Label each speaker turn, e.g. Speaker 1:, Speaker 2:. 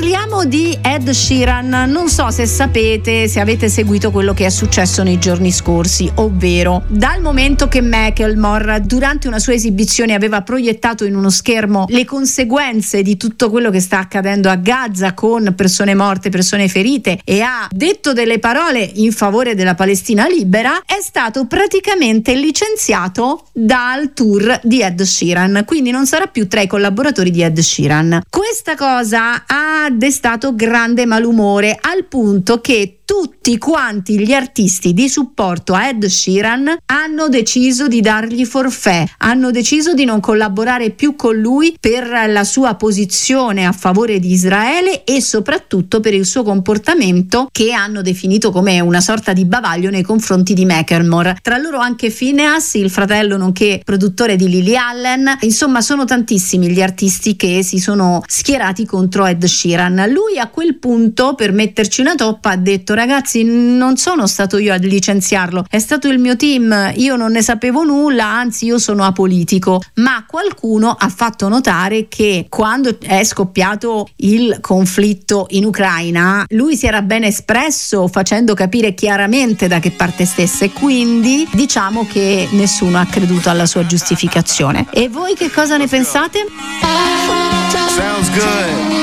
Speaker 1: Parliamo di Ed Sheeran. Non so se sapete, se avete seguito quello che è successo nei giorni scorsi, ovvero dal momento che Macklemore durante una sua esibizione aveva proiettato in uno schermo le conseguenze di tutto quello che sta accadendo a Gaza con persone morte, persone ferite, e ha detto delle parole in favore della Palestina libera, è stato praticamente licenziato dal tour di Ed Sheeran, quindi non sarà più tra i collaboratori di Ed Sheeran. Questa cosa ha destato grande malumore, al punto che tutti quanti gli artisti di supporto a Ed Sheeran hanno deciso di dargli forfait, hanno deciso di non collaborare più con lui per la sua posizione a favore di Israele e soprattutto per il suo comportamento che hanno definito come una sorta di bavaglio nei confronti di Macklemore. Tra loro anche Phineas, il fratello nonché produttore di Lily Allen. Insomma, sono tantissimi gli artisti che si sono schierati contro Ed Sheeran. Lui a quel punto, per metterci una toppa, ha detto: ragazzi, non sono stato io a licenziarlo, è stato il mio team, io non ne sapevo nulla, anzi io sono apolitico. Ma qualcuno ha fatto notare che quando è scoppiato il conflitto in Ucraina lui si era ben espresso, facendo capire chiaramente da che parte stesse, quindi diciamo che nessuno ha creduto alla sua giustificazione. E voi che cosa ne pensate?
Speaker 2: Sounds good.